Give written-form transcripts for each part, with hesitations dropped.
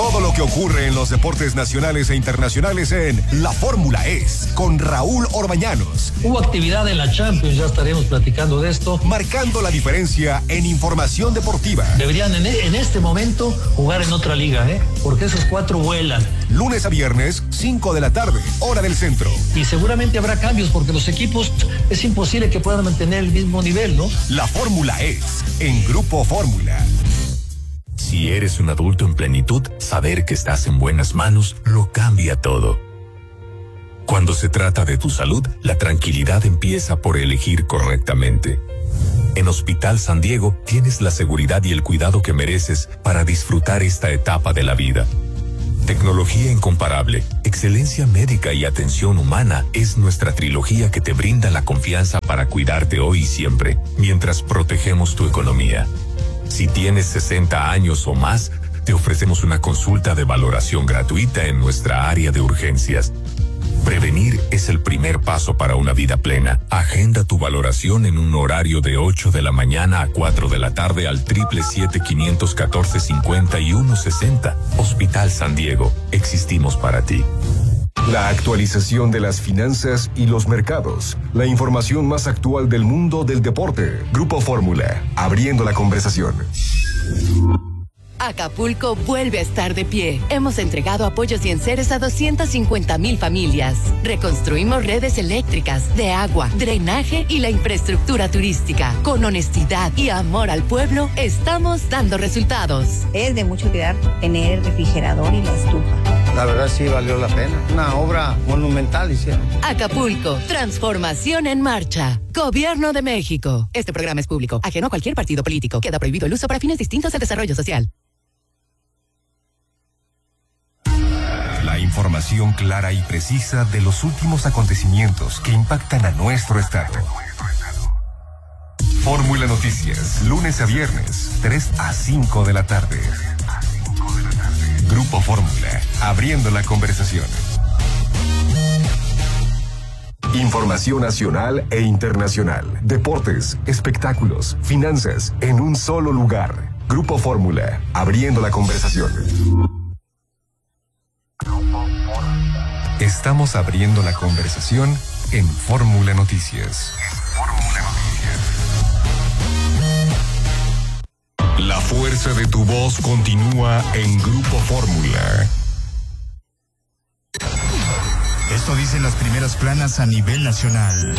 Todo lo que ocurre en los deportes nacionales e internacionales en La Fórmula Es, con Raúl Orbañanos. Hubo actividad en la Champions, ya estaremos platicando de esto. Marcando la diferencia en información deportiva. Deberían en este momento jugar en otra liga, porque esos 4 vuelan. Lunes a viernes, 5 de la tarde, hora del centro. Y seguramente habrá cambios porque los equipos es imposible que puedan mantener el mismo nivel, ¿no? La Fórmula Es, en Grupo Fórmula. Si eres un adulto en plenitud, saber que estás en buenas manos lo cambia todo. Cuando se trata de tu salud, la tranquilidad empieza por elegir correctamente. En Hospital San Diego tienes la seguridad y el cuidado que mereces para disfrutar esta etapa de la vida. Tecnología incomparable, excelencia médica y atención humana es nuestra trilogía que te brinda la confianza para cuidarte hoy y siempre, mientras protegemos tu economía. Si tienes 60 años o más, te ofrecemos una consulta de valoración gratuita en nuestra área de urgencias. Prevenir es el primer paso para una vida plena. Agenda tu valoración en un horario de 8 de la mañana a 4 de la tarde al 777-514-5160. Hospital San Diego, existimos para ti. La actualización de las finanzas y los mercados. La información más actual del mundo del deporte. Grupo Fórmula, abriendo la conversación. Acapulco vuelve a estar de pie. Hemos entregado apoyos y enseres a 250,000 familias. Reconstruimos redes eléctricas, de agua, drenaje y la infraestructura turística. Con honestidad y amor al pueblo, estamos dando resultados. Es de mucha utilidad tener el refrigerador y la estufa. La verdad sí valió la pena. Una obra monumental hicieron. Acapulco, transformación en marcha. Gobierno de México. Este programa es público, ajeno a cualquier partido político. Queda prohibido el uso para fines distintos de desarrollo social. La información clara y precisa de los últimos acontecimientos que impactan a nuestro estado. Fórmula Noticias, lunes a viernes, 3 a 5 de la tarde. Grupo Fórmula, abriendo la conversación. Información nacional e internacional, deportes, espectáculos, finanzas, en un solo lugar. Grupo Fórmula, abriendo la conversación. Estamos abriendo la conversación en Fórmula Noticias. La fuerza de tu voz continúa en Grupo Fórmula. Esto dicen las primeras planas a nivel nacional.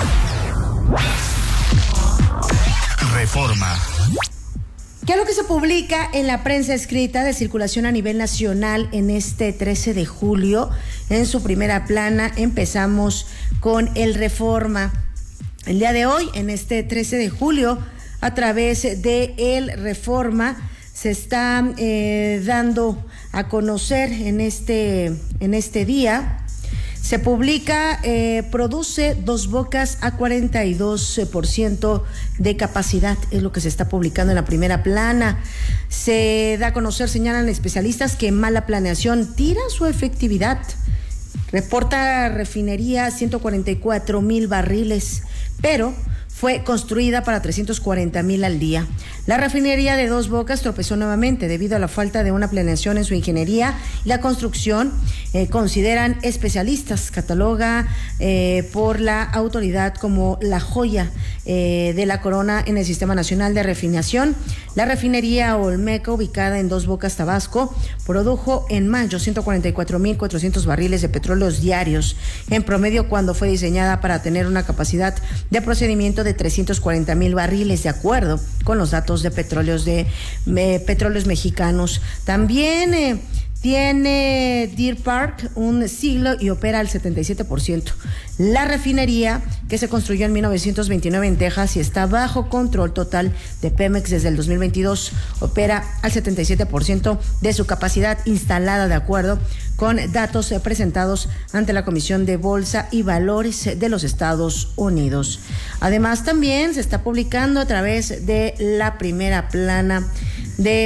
Reforma. ¿Qué es lo que se publica en la prensa escrita de circulación a nivel nacional en este 13 de julio? En su primera plana empezamos con el Reforma. El día de hoy, en este 13 de julio, a través de el Reforma, se está dando a conocer en este día. Se publica, produce Dos Bocas a 42% de capacidad, es lo que se está publicando en la primera plana. Se da a conocer, señalan especialistas, que mala planeación tira su efectividad. Reporta refinería 144,000 barriles, pero fue construida para 340,000 al día. La refinería de Dos Bocas tropezó nuevamente debido a la falta de una planeación en su ingeniería y la construcción, consideran especialistas, cataloga por la autoridad como la joya de la corona en el Sistema Nacional de Refinación. La refinería Olmeca, ubicada en Dos Bocas, Tabasco, produjo en mayo 144,400 barriles de petróleos diarios, en promedio, cuando fue diseñada para tener una capacidad de procedimiento de 340,000 barriles, de acuerdo con los datos de petróleos mexicanos. También tiene Deer Park un siglo y opera al 77%. La refinería, que se construyó en 1929 en Texas y está bajo control total de Pemex desde el 2022, opera al 77% de su capacidad instalada, de acuerdo con datos presentados ante la Comisión de Bolsa y Valores de los Estados Unidos. Además, también se está publicando a través de la primera plana de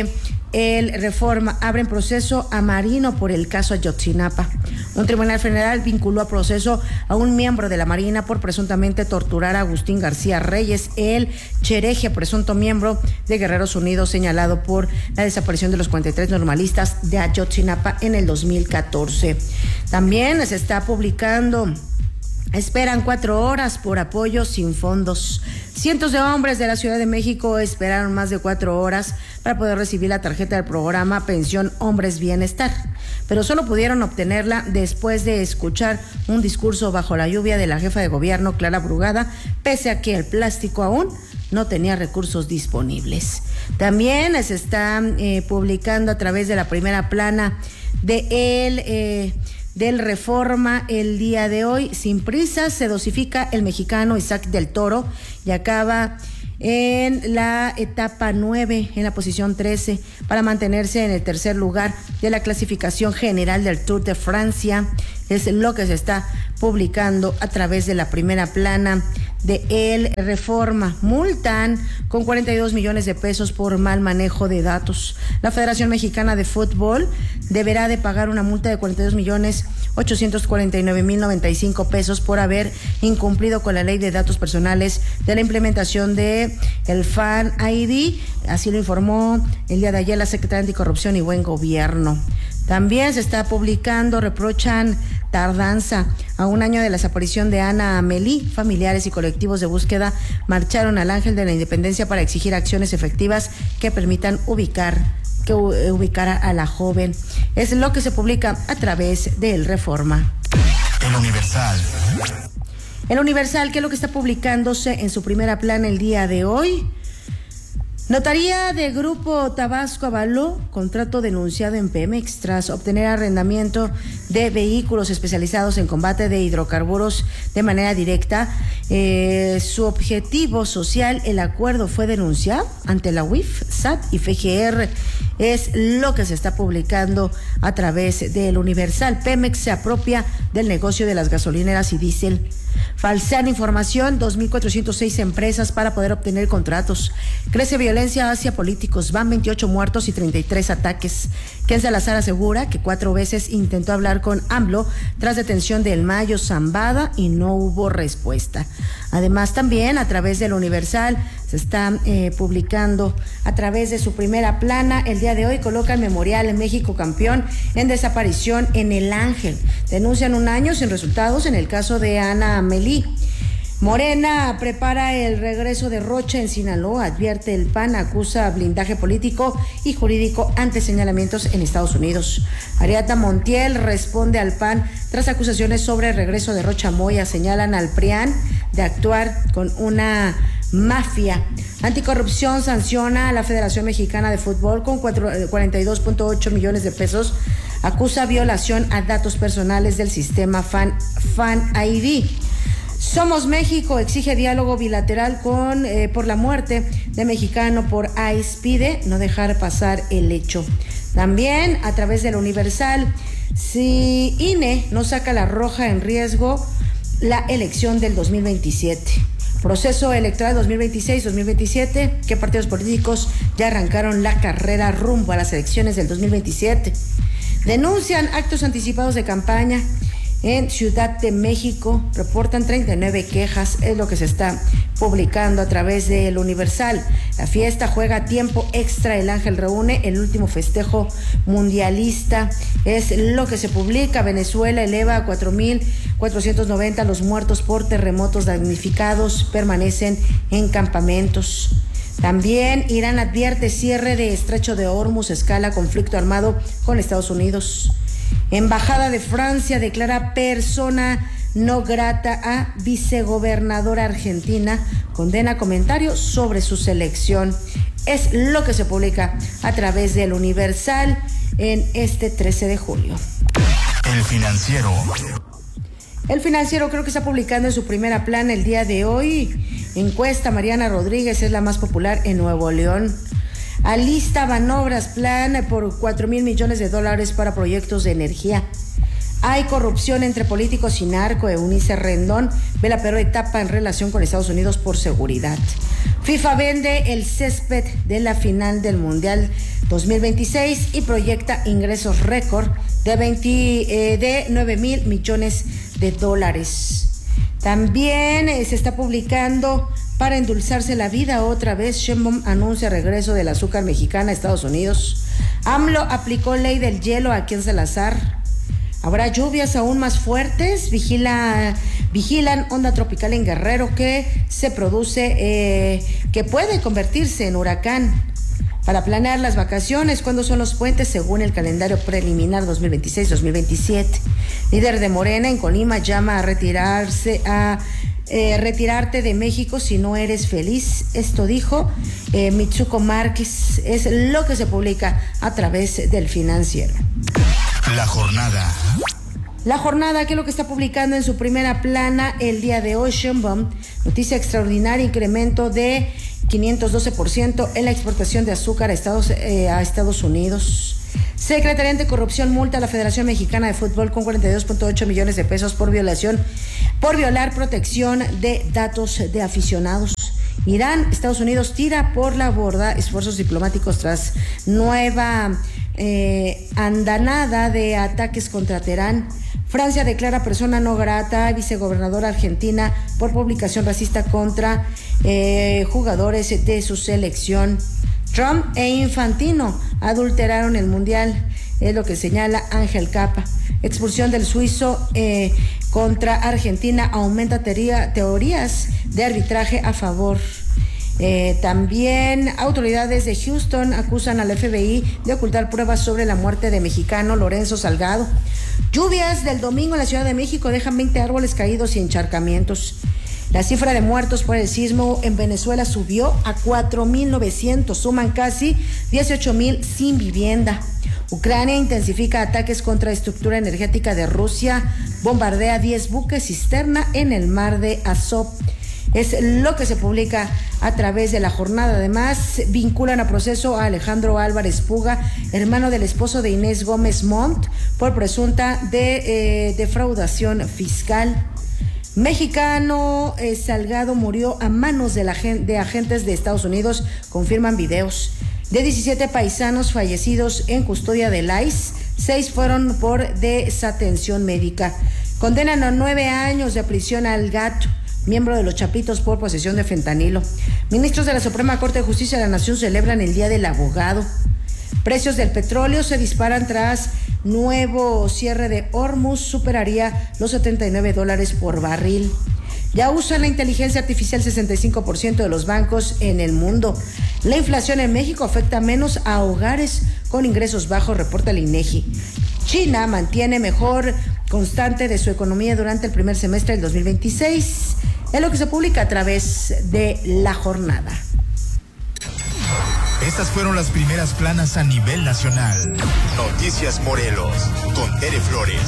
El Reforma abre en proceso a Marino por el caso Ayotzinapa. Un tribunal federal vinculó a proceso a un miembro de la Marina por presuntamente torturar a Agustín García Reyes, el Chereje, presunto miembro de Guerreros Unidos, señalado por la desaparición de los 43 normalistas de Ayotzinapa en el 2014. También se está publicando: esperan 4 horas por apoyo sin fondos. Cientos de hombres de la Ciudad de México esperaron más de 4 horas para poder recibir la tarjeta del programa Pensión Hombres Bienestar, pero solo pudieron obtenerla después de escuchar un discurso bajo la lluvia de la jefa de gobierno, Clara Brugada, pese a que el plástico aún no tenía recursos disponibles. También se está publicando a través de la primera plana del Reforma el día de hoy: sin prisas se dosifica el mexicano Isaac del Toro y acaba en la etapa 9, en la posición 13, para mantenerse en el tercer lugar de la clasificación general del Tour de Francia. Es lo que se está publicando a través de la primera plana de El Reforma. Multan con 42 millones de pesos por mal manejo de datos. La Federación Mexicana de Fútbol deberá de pagar una multa de 42.849.095 pesos por haber incumplido con la ley de datos personales de la implementación de el Fan ID. Así lo informó el día de ayer la Secretaría de Anticorrupción y Buen Gobierno. También se está publicando: reprochan tardanza a un año de la desaparición de Ana Amelí. Familiares y colectivos de búsqueda marcharon al Ángel de la Independencia para exigir acciones efectivas que permitan ubicar a la joven. Es lo que se publica a través del Reforma. El Universal. El Universal, ¿qué es lo que está publicándose en su primera plana el día de hoy? Notaría de Grupo Tabasco avaló contrato denunciado en Pemex tras obtener arrendamiento de vehículos especializados en combate de hidrocarburos de manera directa. Su objetivo social, el acuerdo fue denunciar ante la UIF, SAT y FGR. Es lo que se está publicando a través del Universal. Pemex se apropia del negocio de las gasolineras y diésel. Falsean información 2.406 empresas para poder obtener contratos. Crece violencia hacia políticos. Van 28 muertos y 33 ataques. Ken Salazar asegura que 4 veces intentó hablar con AMLO tras detención de El Mayo Zambada y no hubo respuesta. Además, también a través del Universal se está publicando a través de su primera plana el día de hoy. Coloca el memorial en México campeón en desaparición en El Ángel. Denuncian 1 año sin resultados en el caso de Ana Amelí. Morena prepara el regreso de Rocha en Sinaloa, advierte el PAN, acusa blindaje político y jurídico ante señalamientos en Estados Unidos. Ariadna Montiel responde al PAN tras acusaciones sobre el regreso de Rocha Moya, señalan al PRIAN de actuar con una mafia. Anticorrupción sanciona a la Federación Mexicana de Fútbol con 42.8 millones de pesos, acusa violación a datos personales del sistema Fan ID. Somos México exige diálogo bilateral por la muerte de mexicano por ICE, pide no dejar pasar el hecho. También a través del Universal, si INE no saca la roja en riesgo la elección del 2027. Proceso electoral 2026-2027, ¿qué partidos políticos ya arrancaron la carrera rumbo a las elecciones del 2027? Denuncian actos anticipados de campaña en Ciudad de México, reportan 39 quejas, es lo que se está publicando a través del Universal. La fiesta juega tiempo extra, El Ángel reúne el último festejo mundialista, es lo que se publica. Venezuela eleva a 4.490 los muertos por terremotos damnificados, permanecen en campamentos. También Irán advierte cierre de Estrecho de Hormuz, escala conflicto armado con Estados Unidos. Embajada de Francia declara persona no grata a vicegobernadora argentina, condena comentarios sobre su selección. Es lo que se publica a través del Universal en este 13 de julio. El Financiero. El Financiero creo que está publicando en su primera plana el día de hoy. Encuesta: Mariana Rodríguez es la más popular en Nuevo León. Alista Banobras plan por $4,000 millones para proyectos de energía. Hay corrupción entre políticos y narco. Eunice Rendón ve la peor etapa en relación con Estados Unidos por seguridad. FIFA vende el césped de la final del Mundial 2026 y proyecta ingresos récord de 9,000 millones de dólares. También se está publicando para endulzarse la vida otra vez. Sheinbaum anuncia regreso del azúcar mexicana a Estados Unidos. AMLO aplicó ley del hielo aquí en Salazar. Habrá lluvias aún más fuertes. Vigilan onda tropical en Guerrero que se produce, que puede convertirse en huracán. Para planear las vacaciones, ¿cuándo son los puentes? Según el calendario preliminar 2026-2027. Líder de Morena en Colima llama a retirarte de México si no eres feliz. Esto dijo Mitsuko Márquez. Es lo que se publica a través del Financiero. La jornada. La jornada, que es lo que está publicando en su primera plana el día de hoy. Sheinbaum, noticia extraordinaria, incremento de 512% en la exportación de azúcar a Estados Unidos. Secretaría Anticorrupción multa a la Federación Mexicana de Fútbol con 42.8 millones de pesos por violar protección de datos de aficionados. Irán, Estados Unidos tira por la borda esfuerzos diplomáticos tras nueva andanada de ataques contra Teherán. Francia declara persona no grata a vicegobernadora argentina por publicación racista contra jugadores de su selección. Trump e Infantino adulteraron el mundial, es lo que señala Ángel Capa. Expulsión del suizo contra Argentina aumenta teorías de arbitraje a favor. También autoridades de Houston acusan al FBI de ocultar pruebas sobre la muerte de mexicano Lorenzo Salgado. Lluvias del domingo en la Ciudad de México dejan 20 árboles caídos y encharcamientos. La cifra de muertos por el sismo en Venezuela subió a 4,900, suman casi 18,000 sin vivienda. Ucrania intensifica ataques contra estructura energética de Rusia, bombardea 10 buques cisterna en el mar de Azov. Es lo que se publica a través de la jornada. Además, vinculan a proceso a Alejandro Álvarez Puga, hermano del esposo de Inés Gómez Montt, por presunta defraudación fiscal. Mexicano Salgado murió a manos de agentes de Estados Unidos, confirman videos. De 17 paisanos fallecidos en custodia del ICE, 6 fueron por desatención médica. Condenan a 9 años de prisión al gato, miembro de los Chapitos, por posesión de fentanilo. Ministros de la Suprema Corte de Justicia de la Nación celebran el Día del Abogado. Precios del petróleo se disparan tras nuevo cierre de Hormuz, superaría los $79 por barril. Ya usan la inteligencia artificial 65% de los bancos en el mundo. La inflación en México afecta menos a hogares con ingresos bajos, reporta el INEGI. China mantiene mejor constante de su economía durante el primer semestre del 2026. Es lo que se publica a través de la jornada. Estas fueron las primeras planas a nivel nacional. Noticias Morelos, con Tere Flores.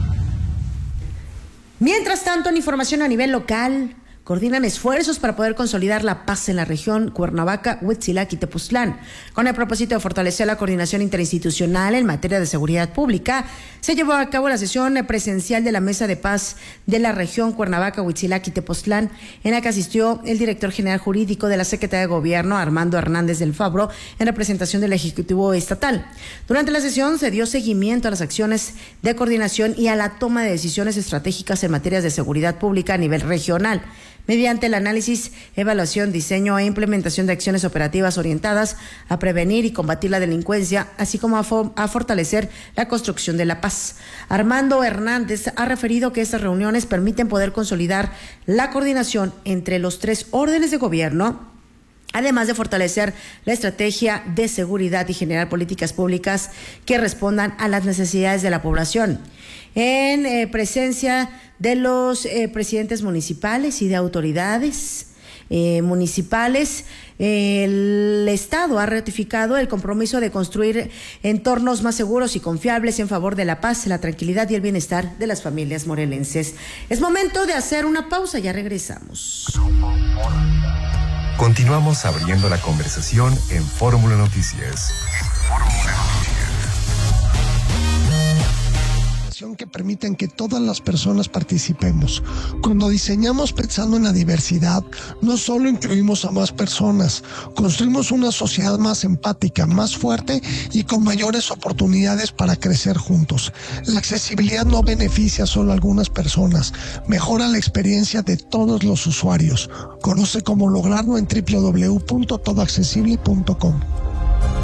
Mientras tanto, en información a nivel local, coordinan esfuerzos para poder consolidar la paz en la región Cuernavaca, Huitzilac y Tepoztlán. Con el propósito de fortalecer la coordinación interinstitucional en materia de seguridad pública, se llevó a cabo la sesión presencial de la Mesa de Paz de la región Cuernavaca, Huitzilac y Tepoztlán, en la que asistió el director general jurídico de la Secretaría de Gobierno, Armando Hernández del Fabro, en representación del Ejecutivo Estatal. Durante la sesión se dio seguimiento a las acciones de coordinación y a la toma de decisiones estratégicas en materias de seguridad pública a nivel regional, mediante el análisis, evaluación, diseño e implementación de acciones operativas orientadas a prevenir y combatir la delincuencia, así como a fortalecer la construcción de la paz. Armando Hernández ha referido que estas reuniones permiten poder consolidar la coordinación entre los 3 órdenes de gobierno, además de fortalecer la estrategia de seguridad y generar políticas públicas que respondan a las necesidades de la población. En presencia de los presidentes municipales y de autoridades municipales, el Estado ha ratificado el compromiso de construir entornos más seguros y confiables en favor de la paz, la tranquilidad y el bienestar de las familias morelenses. Es momento de hacer una pausa, ya regresamos. Continuamos abriendo la conversación en Fórmula Noticias. Que permiten que todas las personas participemos. Cuando diseñamos pensando en la diversidad, no solo incluimos a más personas, construimos una sociedad más empática, más fuerte y con mayores oportunidades para crecer juntos. La accesibilidad no beneficia solo a algunas personas, mejora la experiencia de todos los usuarios. Conoce cómo lograrlo en www.todoaccesible.com.